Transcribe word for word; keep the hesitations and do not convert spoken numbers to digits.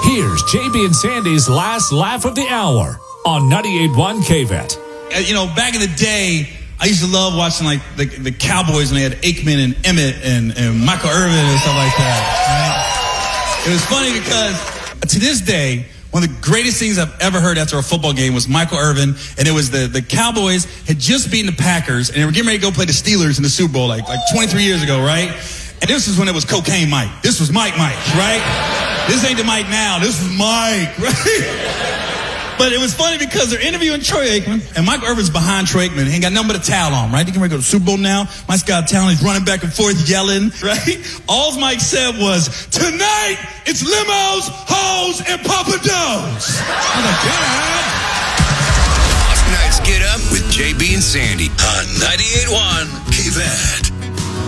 Here's J B and Sandy's last laugh of the hour on ninety-eight point one K V A T. Uh, you know, back in the day, I used to love watching like the, the Cowboys when they had Aikman and Emmett and, and Michael Irvin and stuff like that. Right? It was funny because to this day, one of the greatest things I've ever heard after a football game was Michael Irvin, and it was the, the Cowboys had just beaten the Packers, and they were getting ready to go play the Steelers in the Super Bowl like, like twenty-three years ago, right? And this was when it was Cocaine Mike. This was Mike Mike, right? This ain't the Mike now. This was Mike, right? But it was funny because they're interviewing Troy Aikman, and Michael Irvin's behind Troy Aikman. He ain't got nothing but a towel on, right? He can ready to go to the Super Bowl now. Mike's got a towel. He's running back and forth, yelling, right? All Mike said was, "Tonight, it's limos, hoes, and Papa Do's." I'm like, God. Off Nights Get Up with J B and Sandy on ninety-eight point one K V A T.